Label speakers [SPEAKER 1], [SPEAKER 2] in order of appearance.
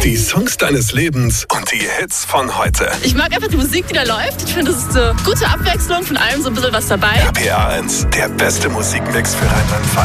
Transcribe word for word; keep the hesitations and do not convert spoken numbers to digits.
[SPEAKER 1] Die Songs deines Lebens und die Hits von heute.
[SPEAKER 2] Ich mag einfach die Musik, die da läuft. Ich finde, es ist eine gute Abwechslung, von allem so ein bisschen was dabei.
[SPEAKER 1] R P R eins, der beste Musikmix für Rheinland-Pfalz.